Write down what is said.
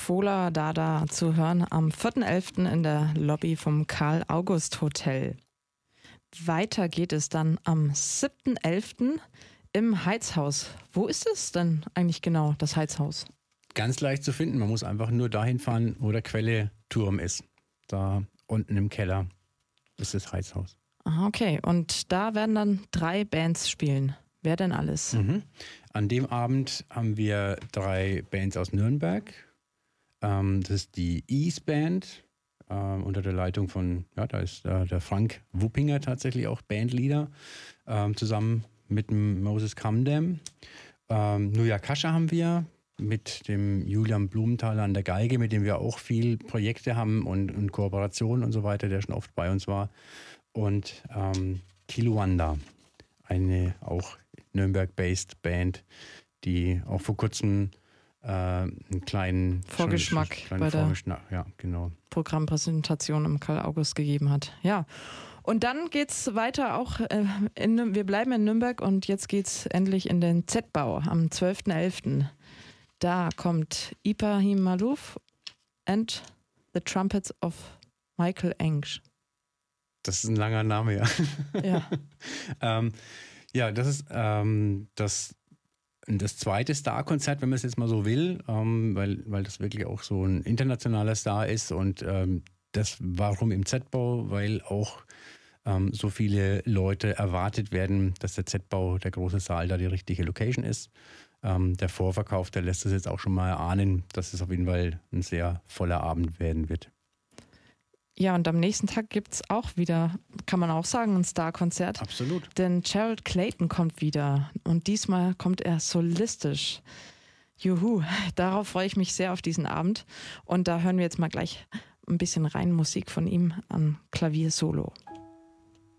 Fohler Dada zu hören am 4.11. in der Lobby vom Karl-August-Hotel. Weiter geht es dann am 7.11. im Heizhaus. Wo ist es denn eigentlich genau, das Heizhaus? Ganz leicht zu finden. Man muss einfach nur dahin fahren, wo der Quelle-Turm ist. Da unten im Keller ist das Heizhaus. Aha, okay. Und da werden dann 3 Bands spielen. Wer denn alles? An dem Abend haben wir 3 Bands aus Nürnberg. Das ist die Ease Band unter der Leitung von, ja, da ist der Frank Wuppinger tatsächlich auch Bandleader, zusammen mit dem Moses Kamdem. Nuja Kascha haben wir mit dem Julian Blumenthaler an der Geige, mit dem wir auch viel Projekte haben und Kooperationen und so weiter, der schon oft bei uns war. Und Kiluanda, eine auch Nürnberg-based Band, die auch vor kurzem einen kleinen Vorgeschmack bei der ja, genau. Programmpräsentation im Karl-August gegeben hat. Ja, und dann geht's weiter auch, wir bleiben in Nürnberg und jetzt geht's endlich in den Z-Bau am 12.11. Da kommt Ibrahim Malouf and the Trumpets of Michael Engsch. Das ist ein langer Name, ja. Ja. Ja, das ist das zweite Star-Konzert, wenn man es jetzt mal so will, weil das wirklich auch so ein internationaler Star ist. Und das warum im Z-Bau? Weil auch so viele Leute erwartet werden, dass der Z-Bau, der große Saal, da die richtige Location ist. Der Vorverkauf, der lässt es jetzt auch schon mal erahnen, dass es auf jeden Fall ein sehr voller Abend werden wird. Ja, und am nächsten Tag gibt es auch wieder, kann man auch sagen, ein Star-Konzert. Absolut. Denn Gerald Clayton kommt wieder und diesmal kommt er solistisch. Juhu, darauf freue ich mich sehr auf diesen Abend. Und da hören wir jetzt mal gleich ein bisschen rein Musik von ihm an Klavier-Solo.